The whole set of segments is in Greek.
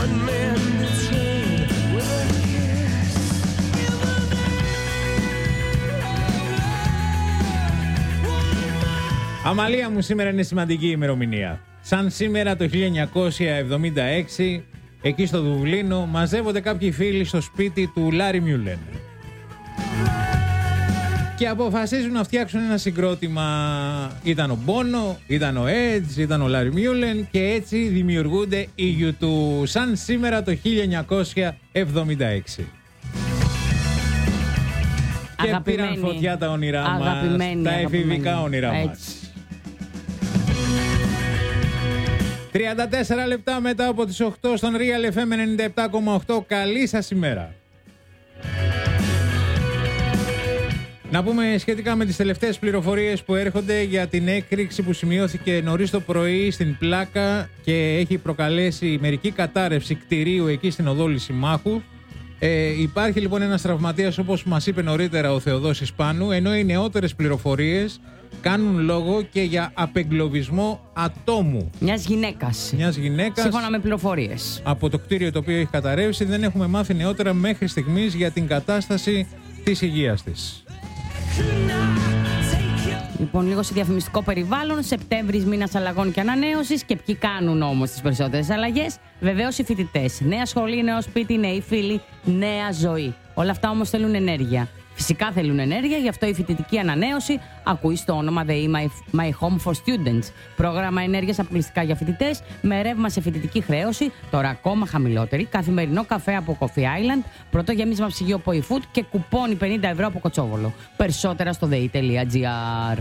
Αμαλία μου, σήμερα είναι σημαντική ημερομηνία. Σαν σήμερα το 1976, εκεί στο Δουβλίνο, μαζεύονται κάποιοι φίλοι στο σπίτι του Λάρι Μιούλεν και αποφασίζουν να φτιάξουν ένα συγκρότημα. Ήταν ο Μπόνο, ήταν ο Edge, ήταν ο Λάρι Μιούλεν και έτσι δημιουργούνται οι U2 σαν σήμερα το 1976. Και πήραν φωτιά τα όνειρά μας, τα εφηβικά όνειρά μας. 34 λεπτά μετά από τις 8 στον Real FM 97,8. Καλή σας ημέρα. Να πούμε σχετικά με τις τελευταίες πληροφορίες που έρχονται για την έκρηξη που σημειώθηκε νωρίς το πρωί στην Πλάκα και έχει προκαλέσει μερική κατάρρευση κτηρίου εκεί στην οδό Λυσιμάχου. Υπάρχει λοιπόν ένας τραυματίας, όπως μας είπε νωρίτερα ο Θεοδόσης Πάνου, ενώ οι νεότερες πληροφορίες κάνουν λόγο και για απεγκλωβισμό ατόμου. Μιας γυναίκας. Σύμφωνα με πληροφορίες. Από το κτίριο το οποίο έχει καταρρεύσει. Δεν έχουμε μάθει νεότερα μέχρι στιγμής για την κατάσταση της υγείας της. Λοιπόν, λίγο σε διαφημιστικό περιβάλλον. Σεπτέμβρης, μήνας αλλαγών και ανανέωσης. Και ποιοι κάνουν όμως τις περισσότερες αλλαγές? Βεβαίως οι φοιτητές. Νέα σχολή, νέο σπίτι, νέοι φίλοι, νέα ζωή. Όλα αυτά όμως θέλουν ενέργεια. Φυσικά θέλουν ενέργεια, γι' αυτό η φοιτητική ανανέωση ακούει στο όνομα The My Home for Students. Πρόγραμμα ενέργειας αποκλειστικά για φοιτητές, με ρεύμα σε φοιτητική χρέωση, τώρα ακόμα χαμηλότερη, καθημερινό καφέ από Coffee Island, πρώτο γέμισμα ψυγείο Poi Food και κουπόνι 50 ευρώ από Κοτσόβολο. Περισσότερα στο dei.gr.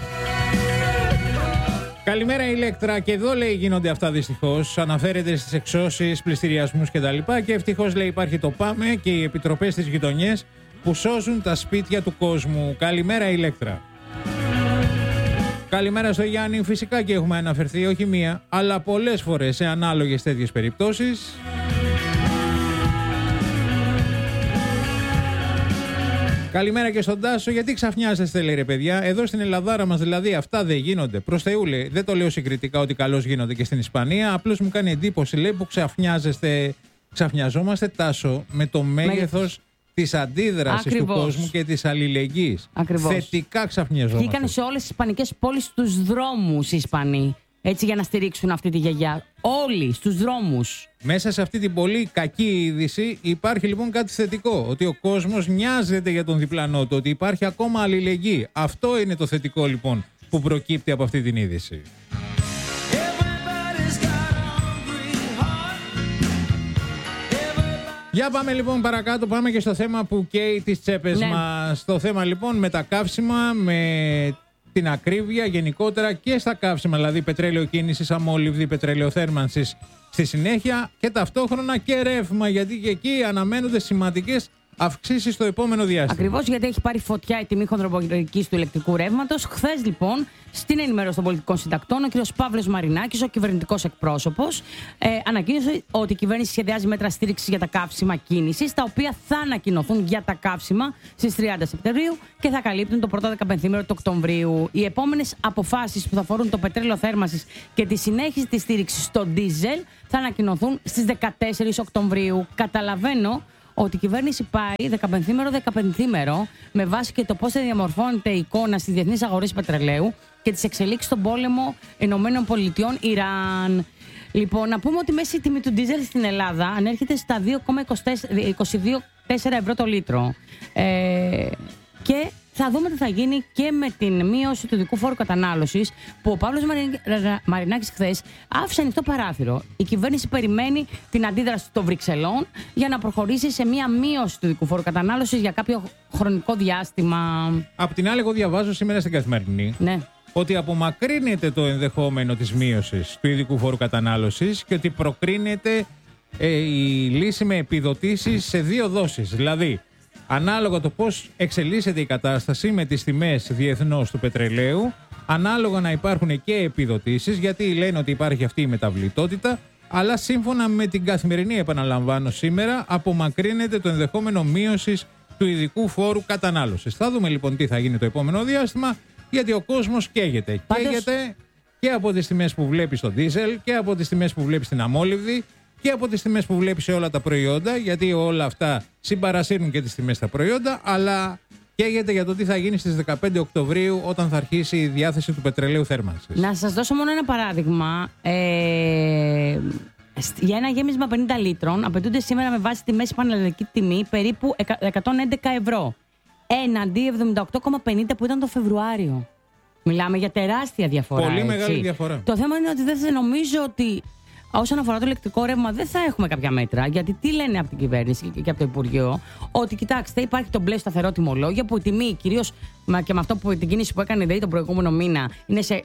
Καλημέρα Ηλέκτρα, και εδώ λέει γίνονται αυτά δυστυχώς. Αναφέρεται στις εξώσεις, πληστηριασμούς κτλ. Και ευτυχώς λέει υπάρχει το ΠΑΜΕ και οι επιτροπές στις γειτονιές που σώζουν τα σπίτια του κόσμου. Καλημέρα Ηλέκτρα. Καλημέρα στο Γιάννη. Φυσικά και έχουμε αναφερθεί όχι μία, αλλά πολλές φορές σε ανάλογες τέτοιες περιπτώσεις. Καλημέρα και στον Τάσο. Γιατί ξαφνιάζεστε, λέει ρε παιδιά? Εδώ στην Ελλαδάρα μας δηλαδή αυτά δεν γίνονται? Προς Θεού, λέει. Δεν το λέω συγκριτικά ότι καλώς γίνονται και στην Ισπανία. Απλώς μου κάνει εντύπωση, λέει, που ξαφνιάζεστε. Ξαφνιαζόμαστε, Τάσο, με το μέγεθος της αντίδρασης του κόσμου και της αλληλεγγύης. Ακριβώς. Θετικά ξαφνιαζόμαστε. Βγήκαν σε όλες τις ισπανικές πόλεις στους δρόμους οι Ισπανοί. Έτσι, για να στηρίξουν αυτή τη γιαγιά. Όλοι στους δρόμους. Μέσα σε αυτή την πολύ κακή είδηση υπάρχει λοιπόν κάτι θετικό. Ότι ο κόσμος νοιάζεται για τον διπλανό του. Ότι υπάρχει ακόμα αλληλεγγύη. Αυτό είναι το θετικό λοιπόν που προκύπτει από αυτή την είδηση. Για πάμε λοιπόν παρακάτω, πάμε και στο θέμα που καίει τις τσέπες μας. Το θέμα λοιπόν με τα καύσιμα, με την ακρίβεια γενικότερα και στα καύσιμα, δηλαδή πετρέλαιο κίνησης, αμόλυβδη, πετρέλαιο θέρμανσης στη συνέχεια και ταυτόχρονα και ρεύμα, γιατί και εκεί αναμένονται σημαντικές αυξήσεις στο επόμενο διάστημα. Ακριβώς, γιατί έχει πάρει φωτιά η τιμή χονδροπυρηνικής του ηλεκτρικού ρεύματος. Χθες λοιπόν, στην ενημέρωση των πολιτικών συντακτών, ο κ. Παύλος Μαρινάκης, ο κυβερνητικός εκπρόσωπος, ανακοίνωσε ότι η κυβέρνηση σχεδιάζει μέτρα στήριξης για τα καύσιμα κίνησης, τα οποία θα ανακοινωθούν για τα καύσιμα στις 30 Σεπτεμβρίου και θα καλύπτουν το πρώτο 15μέρο του Οκτωβρίου. Οι επόμενες αποφάσεις που θα αφορούν το πετρέλαιο θέρμανσης και τη συνέχιση της στήριξης στο ντίζελ θα ανακοινωθούν στις 14 Οκτωβρίου. Καταλαβαίνω ότι η κυβέρνηση πάει 15μέρο με βάση και το πώς θα διαμορφώνεται η εικόνα στις διεθνείς αγορές πετρελαίου και τις εξελίξεις στον πόλεμο ΗΠΑ-Ιράν. Λοιπόν, να πούμε ότι μέση τιμή του ντίζελ στην Ελλάδα ανέρχεται στα 2,24 ευρώ το λίτρο. Και θα δούμε τι θα γίνει και με την μείωση του ειδικού φόρου κατανάλωσης, που ο Παύλος Μαρινάκης χθες άφησε ανοιχτό παράθυρο. Η κυβέρνηση περιμένει την αντίδραση των Βρυξελών για να προχωρήσει σε μία μείωση του ειδικού φόρου κατανάλωσης για κάποιο χρονικό διάστημα. Απ' την άλλη, εγώ διαβάζω σήμερα στην Καθημερινή ότι απομακρύνεται το ενδεχόμενο της μείωσης του ειδικού φόρου κατανάλωσης και ότι προκρίνεται η λύση με επιδοτήσεις σε 2 δόσεις. Δηλαδή, ανάλογα το πώς εξελίσσεται η κατάσταση με τις τιμές διεθνώς του πετρελαίου, ανάλογα να υπάρχουν και επιδοτήσεις, γιατί λένε ότι υπάρχει αυτή η μεταβλητότητα, αλλά σύμφωνα με την Καθημερινή, επαναλαμβάνω σήμερα, απομακρύνεται το ενδεχόμενο μείωσης του ειδικού φόρου κατανάλωσης. Θα δούμε λοιπόν τι θα γίνει το επόμενο διάστημα, γιατί ο κόσμος καίγεται. Καίγεται και από τις τιμές που βλέπει στο ντίζελ και από τις τιμές που βλέπει στην αμόλυβδη και από τις τιμές που βλέπεις σε όλα τα προϊόντα, γιατί όλα αυτά συμπαρασύρουν και τις τιμές στα προϊόντα, αλλά καίγεται για το τι θα γίνει στις 15 Οκτωβρίου όταν θα αρχίσει η διάθεση του πετρελαίου θέρμανσης. Να σας δώσω μόνο ένα παράδειγμα. Για ένα γέμισμα 50 λίτρων απαιτούνται σήμερα με βάση τη μέση πανελλαδική τιμή περίπου 111 ευρώ. Έναντι 78,50 που ήταν το Φεβρουάριο. Μιλάμε για τεράστια διαφορά. Πολύ μεγάλη διαφορά. Το θέμα είναι ότι δεν νομίζω ότι όσον αφορά το ηλεκτρικό ρεύμα δεν θα έχουμε κάποια μέτρα. Γιατί τι λένε από την κυβέρνηση και από το Υπουργείο, ότι κοιτάξτε, υπάρχει το μπλε σταθερό τιμολόγιο που η τιμή, κυρίως και με αυτό που την κίνηση που έκανε η ΔΕΗ τον προηγούμενο μήνα, είναι σε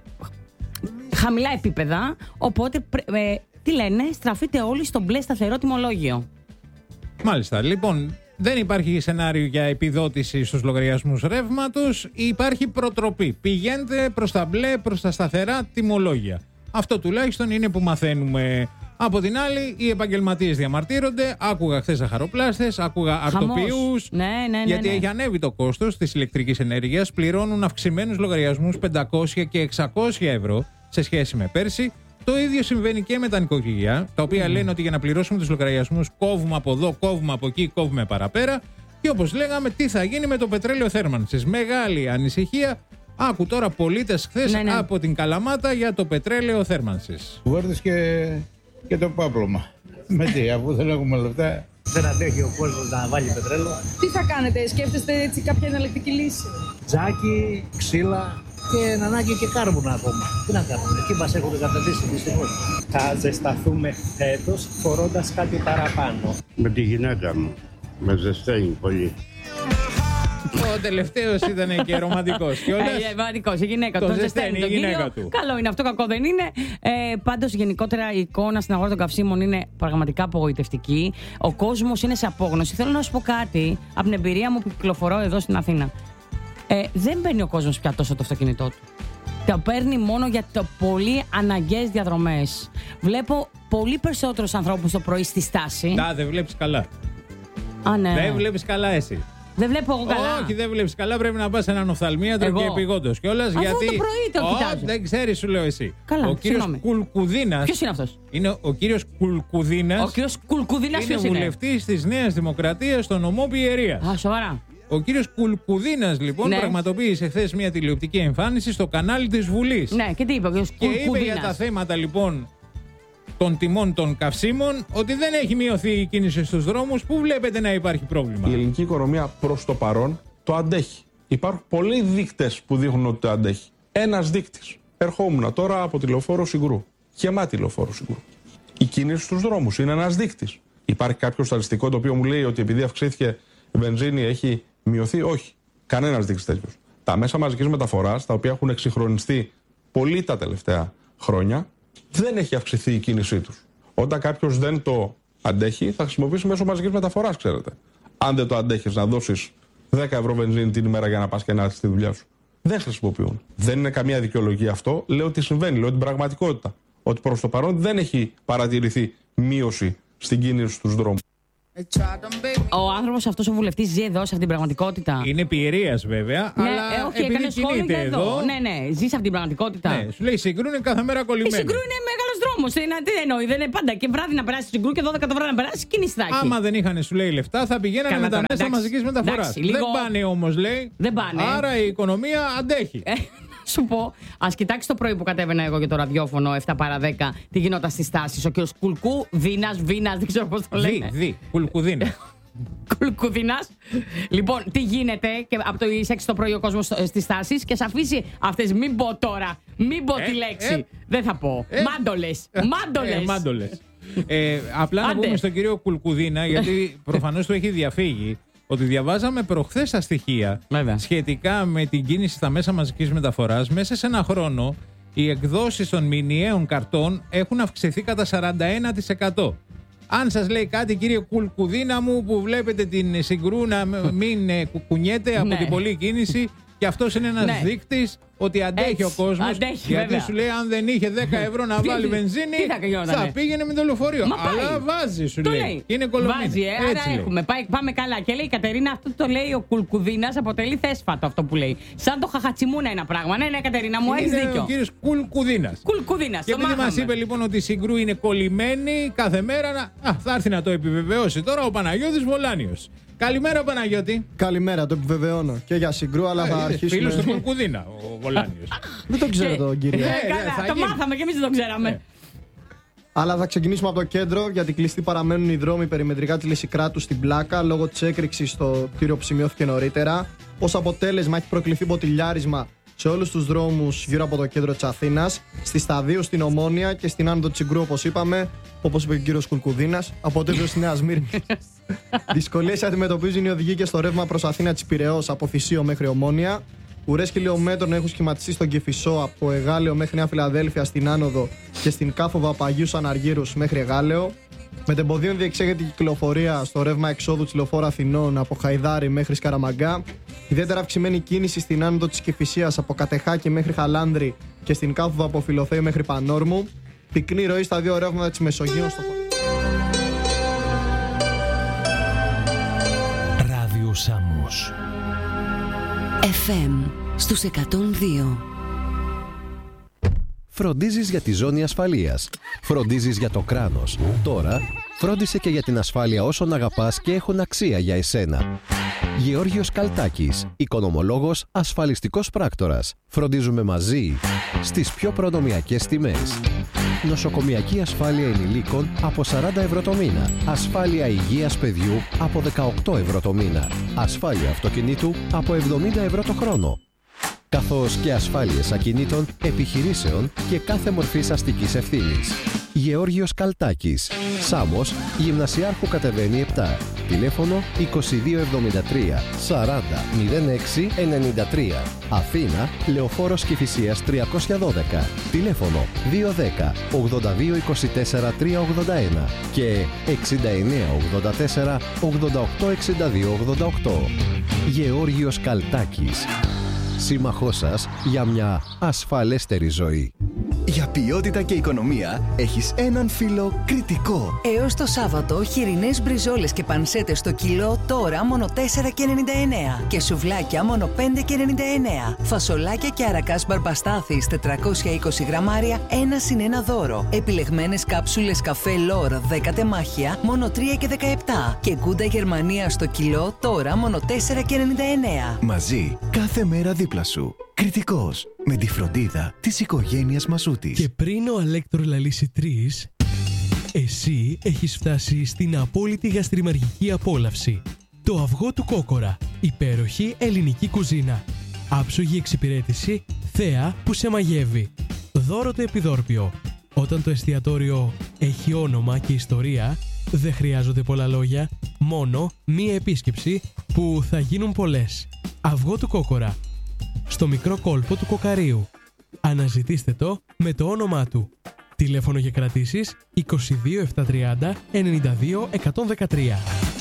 χαμηλά επίπεδα. Οπότε τι λένε, στραφείτε όλοι στο μπλε σταθερό τιμολόγιο. Μάλιστα. Λοιπόν, δεν υπάρχει σενάριο για επιδότηση στους λογαριασμούς ρεύματος. Υπάρχει προτροπή. Πηγαίνετε προς τα μπλε, προς τα σταθερά τιμολόγια. Αυτό τουλάχιστον είναι που μαθαίνουμε. Από την άλλη, οι επαγγελματίες διαμαρτύρονται. Άκουγα χθες ζαχαροπλάστες, άκουγα αρτοποιούς. Ναι. Γιατί έχει ανέβει το κόστος της ηλεκτρικής ενέργειας. Πληρώνουν αυξημένους λογαριασμούς 500 και 600 ευρώ σε σχέση με πέρσι. Το ίδιο συμβαίνει και με τα νοικοκυριά, τα οποία λένε ότι για να πληρώσουμε τους λογαριασμούς κόβουμε από εδώ, κόβουμε από εκεί, κόβουμε παραπέρα. Και όπως λέγαμε, τι θα γίνει με το πετρέλαιο θέρμανσης. Μεγάλη ανησυχία. Άκου τώρα πολίτες χθες από την Καλαμάτα για το πετρέλαιο θέρμανσης. Βόρτες και το πάπλωμα. Με τι, αφού δεν έχουμε λεφτά. Δεν αντέχει ο κόσμος να βάλει πετρέλαιο. Τι θα κάνετε, σκέφτεστε έτσι κάποια εναλλακτική λύση? Τζάκι, ξύλα και εν ανάγκη και κάρβουνα ακόμα. Τι να κάνουμε, εκεί μας έχουν καταδείξει δυστυχώς. Θα ζεσταθούμε φέτος φορώντας κάτι παραπάνω. Με τη γυναίκα μου. Με ζεσταίνει πολύ. Ο τελευταίος ήταν και ρομαντικός. Ρομαντικός, η γυναίκα του. Το ζεσταίνει τον κύριο. Καλό είναι αυτό, κακό δεν είναι. Πάντως, γενικότερα η εικόνα στην αγορά των καυσίμων είναι πραγματικά απογοητευτική. Ο κόσμος είναι σε απόγνωση. Θέλω να σου πω κάτι από την εμπειρία μου που κυκλοφορώ εδώ στην Αθήνα. Δεν παίρνει ο κόσμος πια τόσο το αυτοκίνητό του. Το παίρνει μόνο για το πολύ αναγκαίες διαδρομές. Βλέπω πολύ περισσότερους ανθρώπους το πρωί στη στάση. Δεν βλέπεις καλά. Ναι. Δεν βλέπεις καλά εσύ. Δεν βλέπω εγώ καλά. Όχι, δεν βλέπεις καλά. Πρέπει να πας σε έναν οφθαλμίατρο και επειγόντως κιόλας. Αφού γιατί το πρωί το κοιτάζω. Δεν ξέρεις, σου λέω εσύ. Καλά, ο κύριος Κουλκουδίνας. Ποιος είναι αυτός? Είναι ο κύριος Κουλκουδίνας. Ο κύριος Κουλκουδίνας ποιος είναι? Είναι βουλευτής της Νέας Δημοκρατίας στο νομό Πιερίας. Σοβαρά. Ο κύριος Κουλκουδίνας, λοιπόν, πραγματοποίησε χθες μια τηλεοπτική εμφάνιση στο κανάλι της Βουλής. Ναι, και τι είπε ο κύριος Κουλκουδίνας? Και είπε για τα θέματα, λοιπόν, των τιμών των καυσίμων, ότι δεν έχει μειωθεί η κίνηση στους δρόμους, που βλέπετε να υπάρχει πρόβλημα. Η ελληνική οικονομία προς το παρόν το αντέχει. Υπάρχουν πολλοί δείκτες που δείχνουν ότι το αντέχει. Ένας δείκτης. Ερχόμουν τώρα από τη λεωφόρο Συγκρού. Γεμάτη λεωφόρο Συγκρού. Η κίνηση στους δρόμους είναι ένας δείκτης. Υπάρχει κάποιο στατιστικό το οποίο μου λέει ότι επειδή αυξήθηκε η βενζίνη έχει μειωθεί? Όχι. Κανένας δείκτης τέτοιος. Τα μέσα μαζικής μεταφοράς, τα οποία έχουν εξυγχρονιστεί πολύ τα τελευταία χρόνια, δεν έχει αυξηθεί η κίνησή τους. Όταν κάποιος δεν το αντέχει, θα χρησιμοποιήσει μέσω μαζικής μεταφοράς, ξέρετε. Αν δεν το αντέχεις να δώσεις 10 ευρώ βενζίνη την ημέρα για να πας και να έρθεις στη δουλειά σου, δεν χρησιμοποιούν. Δεν είναι καμία δικαιολογία αυτό. Λέω ότι συμβαίνει, λέω την πραγματικότητα. Ότι προς το παρόν δεν έχει παρατηρηθεί μείωση στην κίνηση στους δρόμους. Ο άνθρωπος αυτός ο βουλευτής ζει εδώ, σε αυτήν την πραγματικότητα. Είναι Πιερίας βέβαια, ναι, αλλά όχι, έκανε σχόλιο για εδώ. Ναι, ζει σε αυτήν την πραγματικότητα. Ναι, σου λέει Συγκρού είναι κάθε μέρα κολλημένη. Η Συγκρού είναι μεγάλος δρόμος. Τι εννοεί, δεν είναι πάντα. Και βράδυ να περάσει Συγκρού και 12 το βράδυ να περάσει, κινηστάκι. Άμα δεν είχαν, σου λέει, λεφτά, θα πηγαίνανε με τα μέσα μαζικής μεταφοράς. Δεν πάνε όμως, λέει. Δεν πάνε. Άρα η οικονομία αντέχει. Σου πω, ας κοιτάξει το πρωί που κατέβαινα εγώ για το ραδιόφωνο 7 παρά 10, τι γινόταν στις τάσεις. Ο κύριος Κουλκουδίνας, δεν ξέρω πώς το λένε. Κουλκουδίνας. Κουλκουδίνας. Λοιπόν, τι γίνεται και από το 6 το πρωί ο κόσμος στις τάσεις και σε αφήσει αυτές, μην πω τώρα, μην πω τη λέξη. Δεν θα πω. Μάντολες. Απλά να πούμε στον κύριο Κουλκουδίνα, γιατί προφανώς του έχει διαφύγει, ότι διαβάζαμε προχθές τα στοιχεία σχετικά με την κίνηση στα μέσα μαζικής μεταφοράς. Μέσα σε ένα χρόνο οι εκδόσεις των μηνιαίων καρτών έχουν αυξηθεί κατά 41%. Αν σας λέει κάτι, κύριε Κουλκουδίνα μου, που βλέπετε την Συγκρού να μην κουνιέται από την πολλή κίνηση, και αυτός είναι ένας δείκτης, ότι αντέχει ο κόσμος. Γιατί βέβαια. σου λέει, αν δεν είχε 10 ευρώ να βάλει βενζίνη, θα πήγαινε με το λεωφορείο. Αλλά βάζει, σου λέει. Είναι κολομίδι. Βάζει, άρα έχουμε. Πάμε καλά. Και λέει η Κατερίνα, αυτό το λέει ο Κουλκουδίνας, αποτελεί θέσφατο αυτό που λέει. Σαν το Χαχατσιμούνα ένα πράγμα. Ναι, Κατερίνα, μου έχει δίκιο. Ο κύριος Κουλκουδίνας. Και επειδή μας είπε λοιπόν ότι η Συγκρού είναι κολλημένη κάθε μέρα, θα έρθει να το επιβεβαιώσει τώρα ο Παναγιώτης Βολάνιος. Καλημέρα, Παναγιώτη. Καλημέρα, το επιβεβαιώνω. Και για Συγκρού, αλλά θα αρχίσουμε. Φίλος του Κουλκουδίνα, ο Βολάνιος. Δεν το ξέρω τον κύριο. Το μάθαμε και εμείς δεν το ξέραμε. Αλλά θα ξεκινήσουμε από το κέντρο, γιατί κλειστοί παραμένουν οι δρόμοι περιμετρικά της Λυσικράτου στην Πλάκα λόγω της έκρηξης στο κτίριο που σημειώθηκε νωρίτερα. Ως αποτέλεσμα, έχει προκληθεί μποτιλιάρισμα σε όλους τους δρόμους γύρω από το κέντρο της Αθήνας, στη Σταδίου, στην Ομόνια και στην άνοδο της Συγκρού, όπως είπαμε, όπως είπε και ο κύριος Κουλκουδίνας, από το τέλος της Νέας Μύρνης. Δυσκολίες αντιμετωπίζουν οι οδηγοί και στο ρεύμα προς Αθήνα της Πειραιώς από Θησίο μέχρι Ομόνια. Ουρές χιλιόμετρων έχουν σχηματιστεί στον Κηφισό από Εγάλεο μέχρι Νέα Φιλαδέλφια στην άνοδο και στην Κάφοβα από Αγίους Αναργύρους μέχρι Εγάλεο. Μετεμποδίων διεξέγεται η κυκλοφορία στο ρεύμα εξόδου της λεωφόρου Αθηνών από Χαϊδάρη μέχρι Σκαραμαγκά. Ιδιαίτερα αυξημένη κίνηση στην άνοδο της Κηφισίας από Κατεχάκη μέχρι Χαλάνδρη και στην Κάφοβα από Φιλοθέη μέχρι Πανόρμου. Πυκνή ροή στα δύο ρεύματα της Μεσογείου στο Ράδιο Σάμος FM στους 102. Φροντίζεις για τη ζώνη ασφαλείας. Φροντίζεις για το κράνος. Τώρα φρόντισε και για την ασφάλεια όσων αγαπάς και έχουν αξία για εσένα. Γεώργιος Καλτάκης, οικονομολόγος, ασφαλιστικός πράκτορας. Φροντίζουμε μαζί στις πιο προνομιακές τιμές. Νοσοκομιακή ασφάλεια ενηλίκων από 40 ευρώ το μήνα. Ασφάλεια υγείας παιδιού από 18 ευρώ το μήνα. Ασφάλεια αυτοκινήτου από 70 ευρώ το χρόνο. Καθώς και ασφάλειες ακινήτων, επιχειρήσεων και κάθε μορφής αστικής ευθύνης. Γεώργιος Καλτάκης, Σάμος, Γυμνασιάρχου κατεβαίνει 7. Τηλέφωνο 2273 40 06 93. Αθήνα, Λεωφόρος Κηφισίας 312. Τηλέφωνο 210 82 24 381 και 69 84 88 62 88. Γεώργιος Καλτάκης, σύμμαχός σας για μια ασφαλέστερη ζωή. Για ποιότητα και οικονομία έχεις έναν φίλο κριτικό. Έως το Σάββατο, χοιρινές μπριζόλες και πανσέτες στο κιλό τώρα μόνο 4,99 και σουβλάκια μόνο 5,99. Φασολάκια και αρακάς μπαρμπαστάθης 420 γραμμάρια 1+1 δώρο. Επιλεγμένες κάψουλες καφέ Λόρ 10 τεμάχια μόνο 3,17 και γκούντα Γερμανία στο κιλό τώρα μόνο 4,99. Μαζί κάθε μέρα δίπλα σου. Κριτικός, με τη φροντίδα της οικογένειας Μασούτης. Και πριν ο Αλέκτρο λαλήσει 3, εσύ έχεις φτάσει στην απόλυτη γαστριμαργική απόλαυση. Το αυγό του Κόκορα, υπέροχη ελληνική κουζίνα. Άψογη εξυπηρέτηση, θέα που σε μαγεύει. Δώρο το επιδόρπιο. Όταν το εστιατόριο έχει όνομα και ιστορία, δεν χρειάζονται πολλά λόγια, μόνο μία επίσκεψη που θα γίνουν πολλές. Αυγό του Κόκορα. Στο μικρό κόλπο του Κοκαρίου. Αναζητήστε το με το όνομά του. Τηλέφωνο για κρατήσεις 22 730 92 113.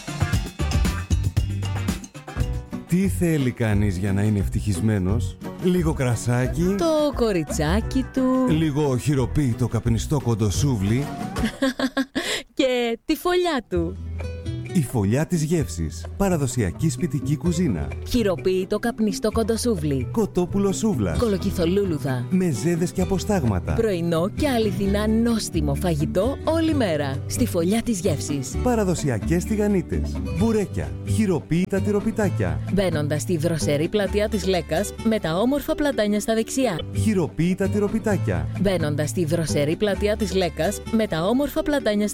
Τι θέλει κανείς για να είναι ευτυχισμένος? Λίγο κρασάκι, το κοριτσάκι του, λίγο χειροποίητο καπνιστό κοντοσούβλι και τη φωλιά του. Η φωλιά της γεύσης. Παραδοσιακή σπιτική κουζίνα. Χειροποίητο καπνιστό κοντοσούβλι. Κοτόπουλο σούβλας. Κολοκυθολούλουδα. Μεζέδες και αποστάγματα. Πρωινό και αληθινά νόστιμο φαγητό όλη μέρα. Στη φωλιά της γεύσης. Παραδοσιακές τηγανίτες. Μπουρέκια. Χειροποίητα τυροπιτάκια. Μπαίνοντας στη δροσερή πλατεία της Λέκας με τα όμορφα πλατάνια στα δεξιά. Χειροποίητα τυροπιτάκια. Μπαίνοντας στη δροσερή πλατεία της Λέκας με τα όμορφα πλατάνια στα